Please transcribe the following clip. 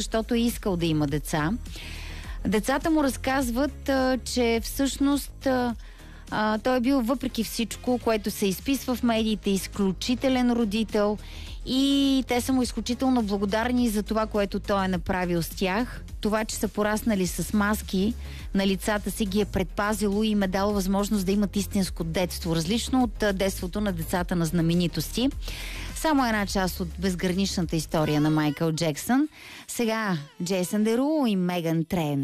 защото е искал да има деца. Децата му разказват, че всъщност той е бил, въпреки всичко, което се изписва в медиите, изключителен родител и те са му изключително благодарни за това, което той е направил с тях. Това, че са пораснали с маски на лицата си, ги е предпазило и им е дало възможност да имат истинско детство, различно от детството на децата на знаменитости. Само една част от безграничната история на Майкъл Джексън. Сега Джейсън Деруло и Меган Трейнър.